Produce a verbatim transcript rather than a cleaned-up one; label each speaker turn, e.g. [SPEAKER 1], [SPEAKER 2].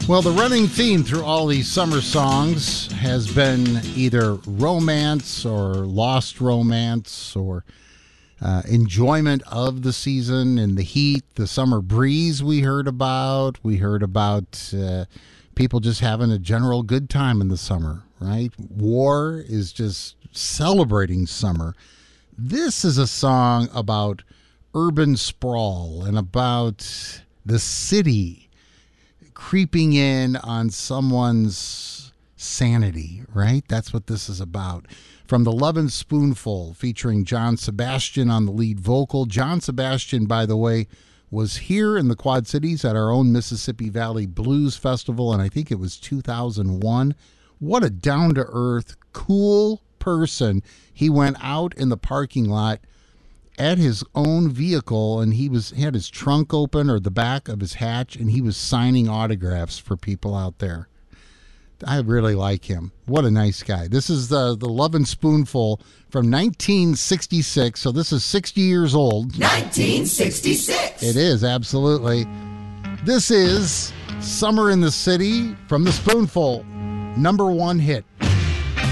[SPEAKER 1] Well, the running theme through all these summer songs has been either romance or lost romance or uh, enjoyment of the season and the heat, the summer breeze we heard about. We heard about uh, people just having a general good time in the summer, right? War is just celebrating summer. This is a song about urban sprawl and about the city creeping in on someone's sanity, right? That's what this is about. From the Lovin' Spoonful, featuring John Sebastian on the lead vocal. John Sebastian, by the way, was here in the Quad Cities at our own Mississippi Valley Blues Festival, and I think it was two thousand one. What a down-to-earth, cool person. He went out in the parking lot at his own vehicle, and he was he had his trunk open or the back of his hatch, and he was signing autographs for people out there. I really like him. What a nice guy. This is the the Lovin' Spoonful from nineteen sixty-six, so this is sixty years old.
[SPEAKER 2] nineteen sixty-six.
[SPEAKER 1] It is, absolutely. This is Summer in the City from the Spoonful, number one hit.